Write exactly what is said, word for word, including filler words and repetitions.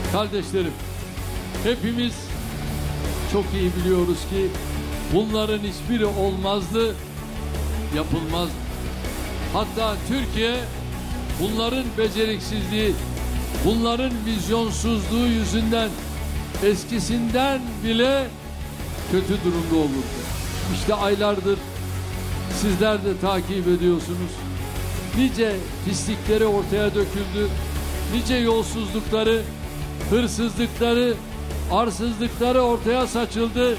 Kardeşlerim, hepimiz çok iyi biliyoruz ki bunların hiçbiri olmazdı, yapılmazdı. Hatta Türkiye bunların beceriksizliği, bunların vizyonsuzluğu yüzünden eskisinden bile kötü durumda olurdu. İşte aylardır sizler de takip ediyorsunuz. Nice pislikleri ortaya döküldü, nice yolsuzlukları, hırsızlıkları, arsızlıkları ortaya saçıldı.